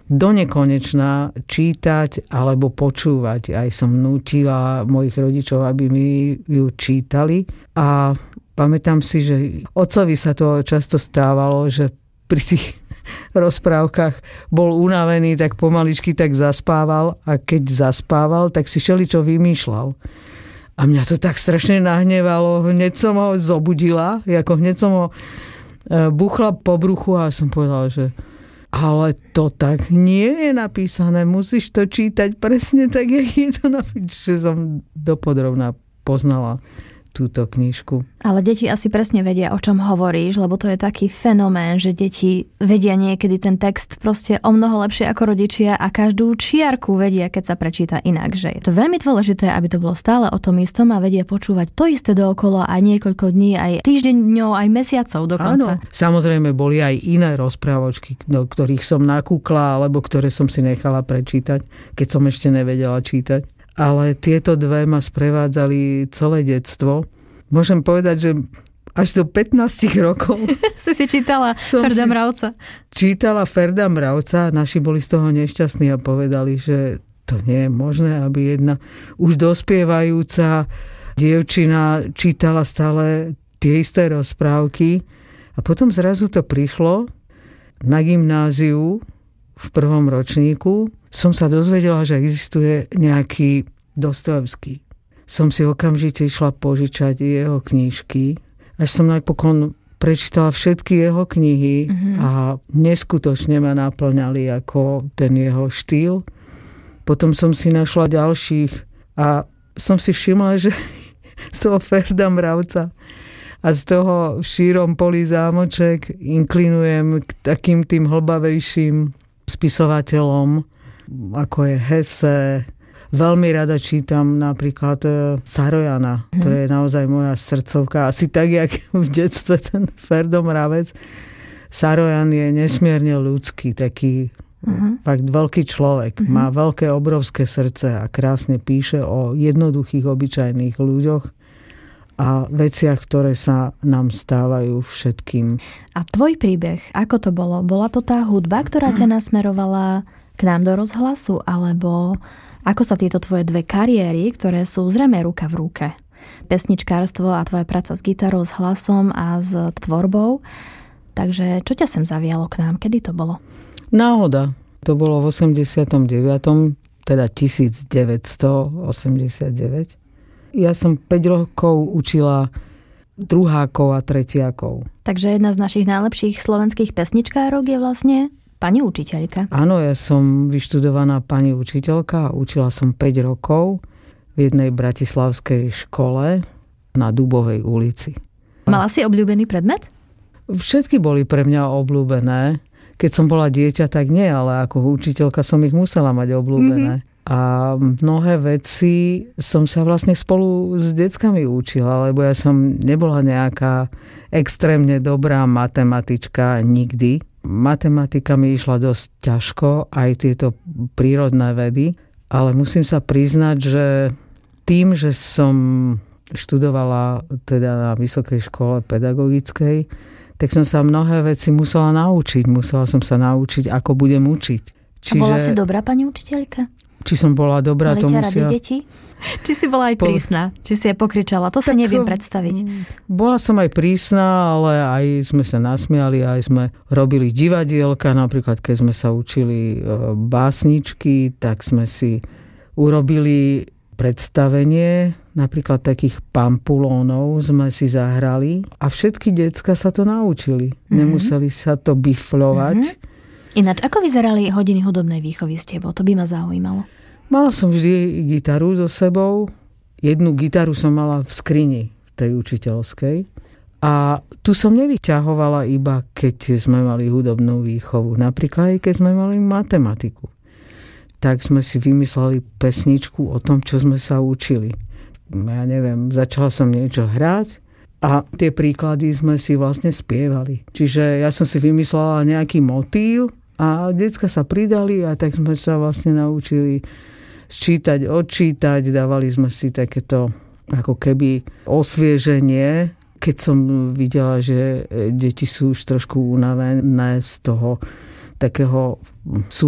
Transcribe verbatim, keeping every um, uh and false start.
donekonečna čítať alebo počúvať. Aj som nútila mojich rodičov, aby mi ju čítali. A pamätám si, že otcovi sa to často stávalo, že pri tých rozprávkach bol unavený, tak pomaličky tak zaspával a keď zaspával, tak si všeličo vymýšľal. A mňa to tak strašne nahnevalo. Hneď som ho zobudila, ako hneď som ho buchla po bruchu a som povedala, že ale to tak nie je napísané, musíš to čítať presne tak, jak je to napísané. Že som dopodrobná poznala túto knižku. Ale deti asi presne vedia, o čom hovoríš, lebo to je taký fenomén, že deti vedia niekedy ten text proste o mnoho lepšie ako rodičia a každú čiarku vedia, keď sa prečíta inak. Že je to veľmi dôležité, aby to bolo stále o tom istom a vedia počúvať to isté dookola aj niekoľko dní, aj týždeňov, aj mesiacov dokonca. Áno, samozrejme boli aj iné rozprávočky, do ktorých som nakúkla, alebo ktoré som si nechala prečítať, keď som ešte nevedela čítať. Ale tieto dve ma sprevádzali celé detstvo. Môžem povedať, že až do pätnásť rokov si si čítala Ferda Mravca. Čítala Ferda Mravca, naši boli z toho nešťastní a povedali, že to nie je možné, aby jedna už dospievajúca dievčina čítala stále tie isté rozprávky. A potom zrazu to prišlo na gymnáziu v prvom ročníku. Som sa dozvedela, že existuje nejaký Dostojevský. Som si okamžite išla požičať jeho knižky, až som napokon prečítala všetky jeho knihy mm-hmm. a neskutočne ma naplňali ako ten jeho štýl. Potom som si našla ďalších a som si všimla, že z toho Ferda Mravca a z toho V šírom poli zámoček inklinujem k takým tým hlbavejším spisovateľom, ako je Hesse. Veľmi rada čítam napríklad Sarojana. Hmm. To je naozaj moja srdcovka. Asi tak, jak v detstve ten Ferdo Mravec. Sarojan je nesmierne ľudský, taký hmm. fakt veľký človek. Hmm. Má veľké, obrovské srdce a krásne píše o jednoduchých, obyčajných ľuďoch a veciach, ktoré sa nám stávajú všetkým. A tvoj príbeh, ako to bolo? Bola to tá hudba, ktorá ťa nasmerovala k nám do rozhlasu, alebo ako sa tieto tvoje dve kariéry, ktoré sú zrejme ruka v ruke, pesničkárstvo a tvoja práca s gitarou, s hlasom a s tvorbou, takže čo ťa sem zavialo k nám? Kedy to bolo? Náhoda. To bolo v osemdesiatom deviatom teda devätnásťstoosemdesiatdeväť. Ja som päť rokov učila druhákov a tretiakov. Takže jedna z našich najlepších slovenských pesničkárok je vlastne pani učiteľka. Áno, ja som vyštudovaná pani učiteľka a učila som päť rokov v jednej bratislavskej škole na Dubovej ulici. Mala si obľúbený predmet? Všetky boli pre mňa obľúbené. Keď som bola dieťa, tak nie, ale ako učiteľka som ich musela mať obľúbené. Mm-hmm. A mnohé veci som sa vlastne spolu s deckami učila, lebo ja som nebola nejaká extrémne dobrá matematička nikdy. Matematika mi išla dosť ťažko, aj tieto prírodné vedy, ale musím sa priznať, že tým, že som študovala teda na vysokej škole pedagogickej, tak som sa mnohé veci musela naučiť. Musela som sa naučiť, ako budem učiť. Čiže... A bola si dobrá pani učiteľka? Či som bola dobrá, Mali to ťa musia... rady deti? Či si bola aj prísna? Či si aj pokričala? To tak, si neviem predstaviť. Bola som aj prísna, ale aj sme sa nasmiali, aj sme robili divadielka. Napríklad, keď sme sa učili básničky, tak sme si urobili predstavenie, napríklad takých pampulónov sme si zahrali a všetky decka sa to naučili. Mm-hmm. Nemuseli sa to bifľovať. Mm-hmm. Ináč, ako vyzerali hodiny hudobnej výchovy s tebou? To by ma zaujímalo. Mala som vždy gitaru so sebou. Jednu gitaru som mala v skrini, v tej učiteľskej. A tu som nevyťahovala iba, keď sme mali hudobnú výchovu. Napríklad aj keď sme mali matematiku. Tak sme si vymysleli pesničku o tom, čo sme sa učili. Ja neviem, začala som niečo hrať a tie príklady sme si vlastne spievali. Čiže ja som si vymyslela nejaký motýl a decka sa pridali a tak sme sa vlastne naučili sčítať, odčítať. Dávali sme si takéto ako keby osvieženie, keď som videla, že deti sú už trošku unavené z toho takého